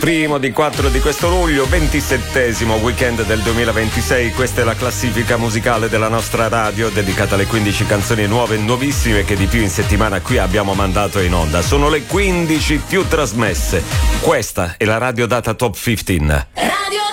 primo di 4 di questo luglio, 27esimo weekend del 2026. Questa è la classifica musicale della nostra radio, dedicata alle 15 canzoni nuove e nuovissime che di più in settimana qui abbiamo mandato in onda. Sono le 15 più trasmesse. Questa è la Radio Data Top 15.